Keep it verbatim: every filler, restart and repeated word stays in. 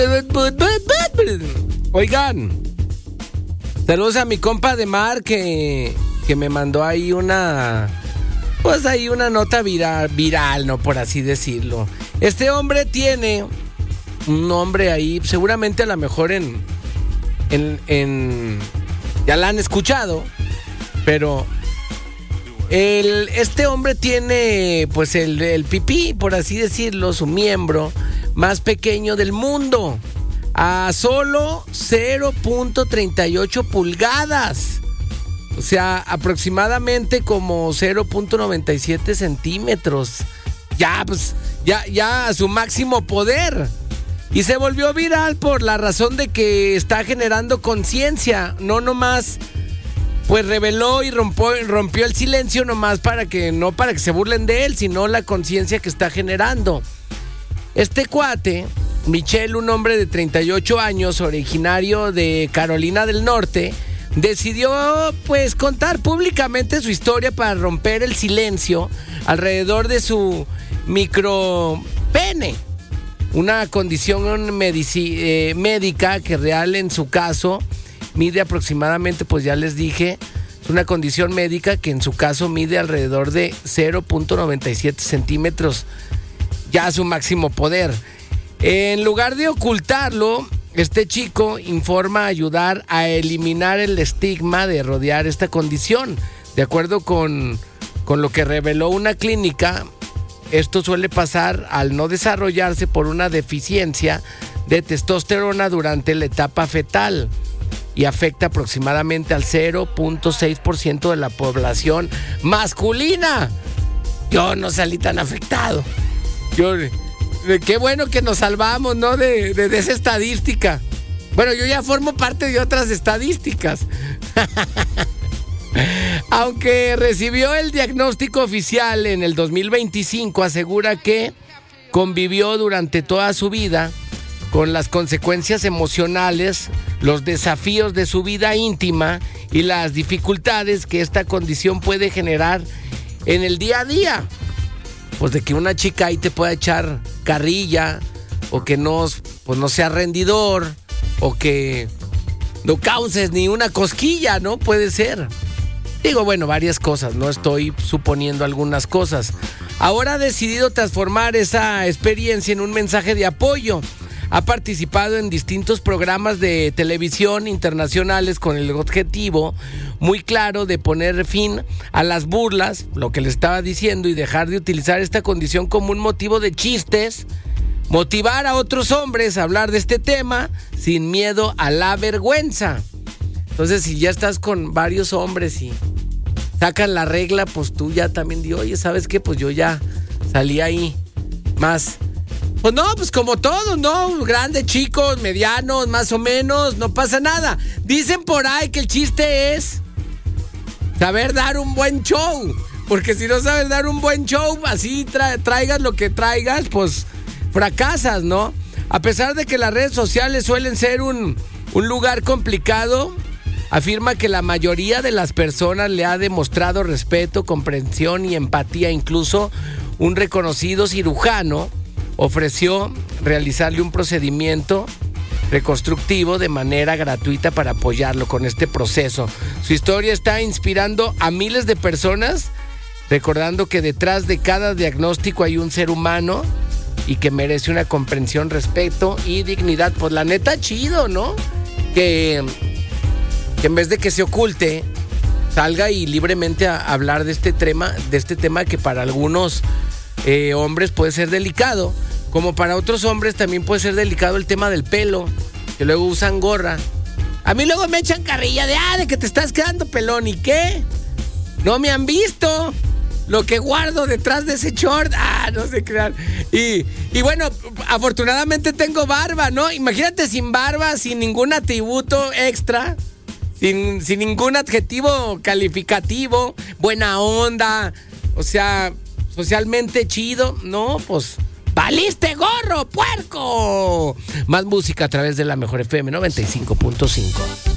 Oigan, saludos a mi compa de Mar que, que me mandó ahí una, pues ahí una nota viral, viral, no por así decirlo. Este hombre tiene un nombre ahí, seguramente a lo mejor en, en, en ya la han escuchado, pero el, este hombre tiene pues el, el pipí, por así decirlo, su miembro más pequeño del mundo, a solo cero punto treinta y ocho pulgadas, o sea, aproximadamente como cero punto noventa y siete centímetros, ya pues, ya, ya a su máximo poder. Y se volvió viral por la razón de que está generando conciencia, no nomás, pues reveló y rompió, rompió el silencio nomás para que, no para que se burlen de él, sino la conciencia que está generando. Este cuate, Michelle, un hombre de treinta y ocho años, originario de Carolina del Norte, decidió pues contar públicamente su historia para romper el silencio alrededor de su micropene, una condición medici- eh, médica que real en su caso mide aproximadamente, pues ya les dije, es una condición médica que en su caso mide alrededor de cero punto noventa y siete centímetros, ya a su máximo poder. En lugar de ocultarlo, este chico informa ayudar a eliminar el estigma de rodear esta condición. De acuerdo con, con lo que reveló una clínica, esto suele pasar al no desarrollarse por una deficiencia de testosterona durante la etapa fetal y afecta aproximadamente al cero punto seis por ciento de la población masculina. Yo no salí tan afectado. Yo, qué bueno que nos salvamos, ¿no? De, de, de esa estadística. Bueno, yo ya formo parte de otras estadísticas. Aunque recibió el diagnóstico oficial en el dos mil veinticinco, asegura que convivió durante toda su vida con las consecuencias emocionales, los desafíos de su vida íntima y las dificultades que esta condición puede generar en el día a día. Pues de que una chica ahí te pueda echar carrilla, o que no, pues no sea rendidor, o que no causes ni una cosquilla, ¿no? Puede ser. Digo, bueno, varias cosas, no estoy suponiendo algunas cosas. Ahora ha decidido transformar esa experiencia en un mensaje de apoyo. Ha participado en distintos programas de televisión internacionales con el objetivo muy claro de poner fin a las burlas, lo que le estaba diciendo, y dejar de utilizar esta condición como un motivo de chistes, motivar a otros hombres a hablar de este tema sin miedo a la vergüenza. Entonces, si ya estás con varios hombres y sacan la regla, pues tú ya también di, oye, ¿sabes qué? Pues yo ya salí ahí más. Pues no, pues como todos, ¿no? Grandes, chicos, medianos, más o menos, no pasa nada. Dicen por ahí que el chiste es saber dar un buen show. Porque si no sabes dar un buen show, así tra- traigas lo que traigas, pues fracasas, ¿no? A pesar de que las redes sociales suelen ser un, un lugar complicado, afirma que la mayoría de las personas le ha demostrado respeto, comprensión y empatía. Incluso un reconocido cirujano ofreció realizarle un procedimiento reconstructivo de manera gratuita para apoyarlo con este proceso. Su historia está inspirando a miles de personas, recordando que detrás de cada diagnóstico hay un ser humano y que merece una comprensión, respeto y dignidad. Pues la neta, chido, ¿no? Que, que en vez de que se oculte, salga y libremente a hablar de este tema, de este tema que para algunos eh, hombres puede ser delicado, como para otros hombres también puede ser delicado el tema del pelo, que luego usan gorra. A mí luego me echan carrilla de, ah, de que te estás quedando pelón, ¿y qué? No me han visto lo que guardo detrás de ese short. Ah, no se crean. Y, y bueno, afortunadamente tengo barba, ¿no? Imagínate sin barba, sin ningún atributo extra, sin, sin ningún adjetivo calificativo, buena onda, o sea, socialmente chido. No, pues ¡valiste gorro, puerco! Más música a través de la Mejor F M noventa y cinco punto cinco.